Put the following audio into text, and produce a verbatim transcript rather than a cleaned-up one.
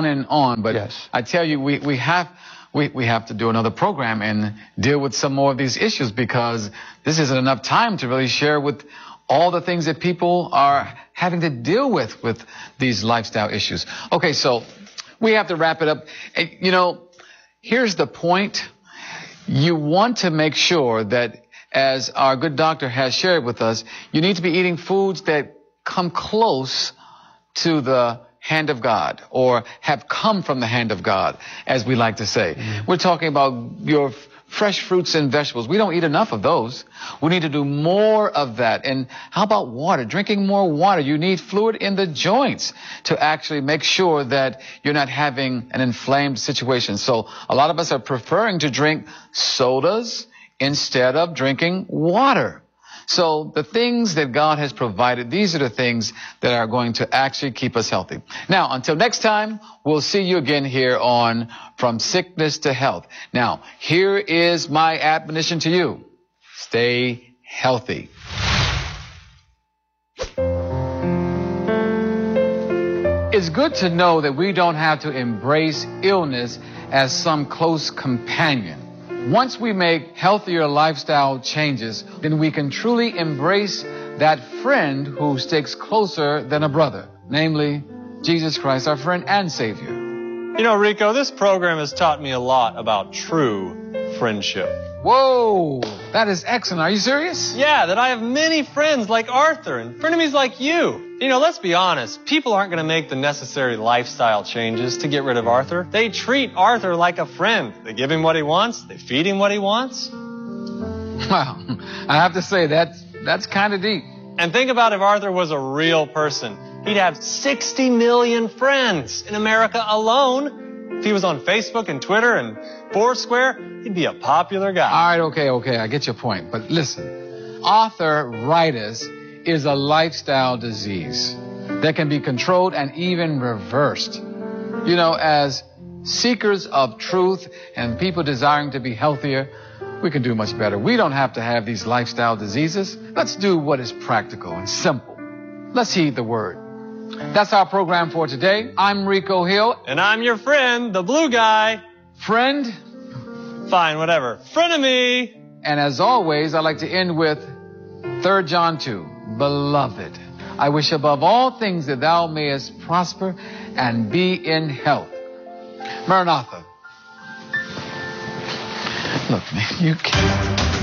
on and on, but yes. I tell you, we, we have we, we have to do another program and deal with some more of these issues, because this isn't enough time to really share with all the things that people are having to deal with with these lifestyle issues. Okay, so we have to wrap it up. You know, here's the point. You want to make sure that, as our good doctor has shared with us, you need to be eating foods that come close to the hand of God, or have come from the hand of God, as we like to say. Mm-hmm. We're talking about your fresh fruits and vegetables. We don't eat enough of those. We need to do more of that. And how about water? Drinking more water. You need fluid in the joints to actually make sure that you're not having an inflamed situation. So a lot of us are preferring to drink sodas instead of drinking water. So the things that God has provided, these are the things that are going to actually keep us healthy. Now, until next time, we'll see you again here on From Sickness to Health. Now, here is my admonition to you. Stay healthy. It's good to know that we don't have to embrace illness as some close companion. Once we make healthier lifestyle changes, then we can truly embrace that friend who sticks closer than a brother, namely Jesus Christ, our friend and Savior. You know, Rico, this program has taught me a lot about true friendship. Whoa, that is excellent. Are you serious? Yeah, that I have many friends like Arthur and frenemies like you. You know, let's be honest. People aren't going to make the necessary lifestyle changes to get rid of Arthur. They treat Arthur like a friend. They give him what he wants. They feed him what he wants. Well, I have to say that that's kind of deep. And think about if Arthur was a real person. He'd have sixty million friends in America alone. If he was on Facebook and Twitter and Foursquare, he'd be a popular guy. All right, okay, okay, I get your point. But listen, arthritis is a lifestyle disease that can be controlled and even reversed. You know, as seekers of truth and people desiring to be healthier, we can do much better. We don't have to have these lifestyle diseases. Let's do what is practical and simple. Let's heed the word. That's our program for today. I'm Rico Hill. And I'm your friend, the blue guy. Friend? Fine, whatever. Frenemy. And as always, I like to end with Third John two. Beloved, I wish above all things that thou mayest prosper and be in health. Maranatha. Look, man, you can't.